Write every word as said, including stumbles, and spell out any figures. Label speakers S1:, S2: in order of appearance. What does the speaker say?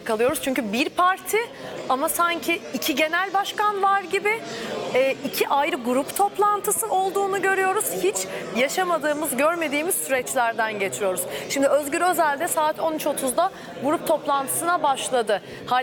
S1: kalıyoruz. Çünkü bir parti ama sanki iki genel başkan var gibi, e, iki ayrı grup toplantısı olduğunu görüyoruz. Hiç yaşamadığımız, görmediğimiz süreçlerden geçiyoruz. Şimdi Özgür Özel de saat on üç otuzda grup toplantısına başladı.